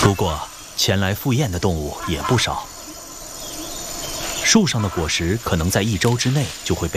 不过，前来赴宴的动物也不少。树上的果实可能在1周之内就会被